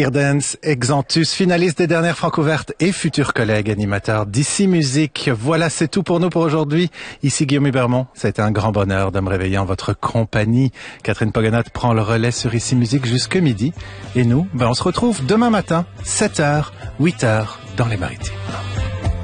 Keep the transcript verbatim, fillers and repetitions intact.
Irdens Exantus, finaliste des dernières Francouvertes et futur collègue animateur d'Ici Musique. Voilà, c'est tout pour nous pour aujourd'hui. Ici Guillaume Hubermont, ça a été un grand bonheur de me réveiller en votre compagnie. Catherine Pogonat prend le relais sur Ici Musique jusque midi. Et nous, ben on se retrouve demain matin, sept heures, huit heures, dans les Maritimes.